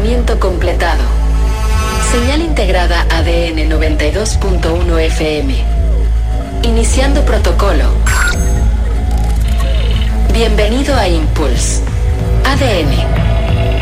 Procesamiento completado. Señal integrada ADN 92.1 FM. Iniciando protocolo. Bienvenido a Impulse. ADN